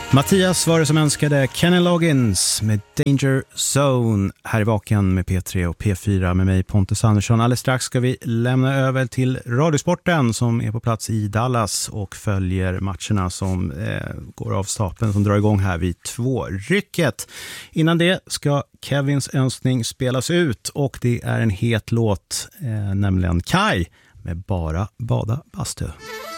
Mattias var det som önskade Kenny Loggins med Danger Zone här i Vaken med P3 och P4 med mig Pontus Andersson. Alldeles strax ska vi lämna över till Radiosporten som är på plats i Dallas och följer matcherna som går av stapeln som drar igång här vid 2-rycket. Innan det ska Kevins önskning spelas ut och det är en het låt, nämligen Kai med Bara bada bastu.